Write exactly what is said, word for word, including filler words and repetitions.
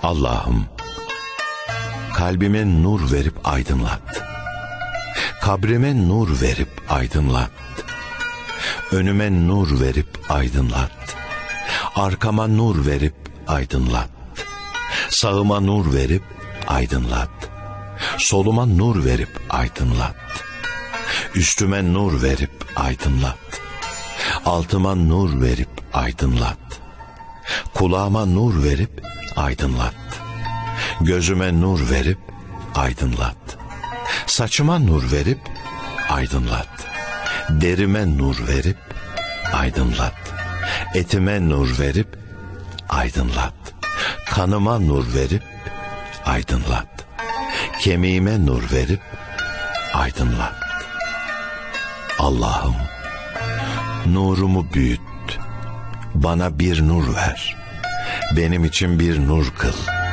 Allah'ım, kalbime nur verip aydınlat. Kabrime nur verip aydınlat. Önüme nur verip aydınlat. Arkama nur verip aydınlat. Sağıma nur verip aydınlat. Soluma nur verip aydınlat. Üstüme nur verip aydınlat. Altıma nur verip aydınlat. Kulağıma nur verip aydınlat. Gözüme nur verip aydınlat. Saçıma nur verip aydınlat. Derime nur verip aydınlat. Etime nur verip aydınlat. Kanıma nur verip aydınlat. Kemiğime nur verip aydınlat. Allah'ım, nurumu büyüt. Bana bir nur ver. Benim için bir nur kıl.